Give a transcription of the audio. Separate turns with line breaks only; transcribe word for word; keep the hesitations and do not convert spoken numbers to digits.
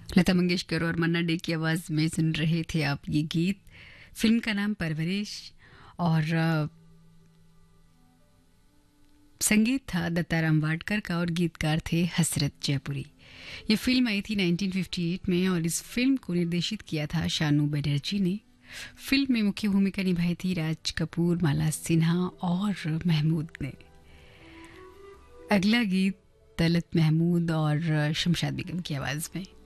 लता मंगेशकर और मन्ना डे की आवाज़ में सुन रहे थे आप ये गीत। फिल्म का नाम परवरिश और अ, संगीत था दत्ताराम वाडकर का और गीतकार थे हसरत जयपुरी। ये फिल्म आई थी नाइनटीन फिफ्टी एट में और इस फिल्म को निर्देशित किया था शानू बनर्जी ने। फिल्म में मुख्य भूमिका निभाई थी राज कपूर, माला सिन्हा और महमूद ने। अगला गीत तलत महमूद और शमशाद बेगम की आवाज़ में।